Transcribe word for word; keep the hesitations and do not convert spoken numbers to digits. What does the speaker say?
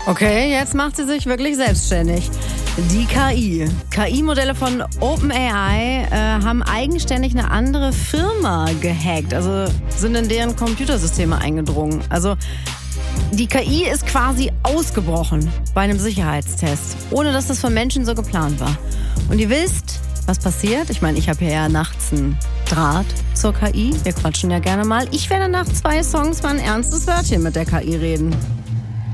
Okay, jetzt macht sie sich wirklich selbstständig. Die K I. K I-Modelle von OpenAI äh, haben eigenständig eine andere Firma gehackt, also sind in deren Computersysteme eingedrungen. Also die K I ist quasi ausgebrochen bei einem Sicherheitstest, ohne dass das von Menschen so geplant war. Und ihr wisst, was passiert? Ich meine, ich habe ja nachts einen Draht zur K I. Wir quatschen ja gerne mal. Ich werde nach zwei Songs mal ein ernstes Wörtchen mit der K I reden.